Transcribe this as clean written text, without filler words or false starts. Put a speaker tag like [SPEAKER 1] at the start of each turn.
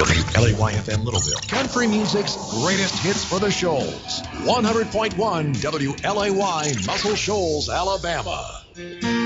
[SPEAKER 1] WLAY-FM Littleville. Country music's greatest hits for the Shoals. 100.1 WLAY, Muscle Shoals, Alabama.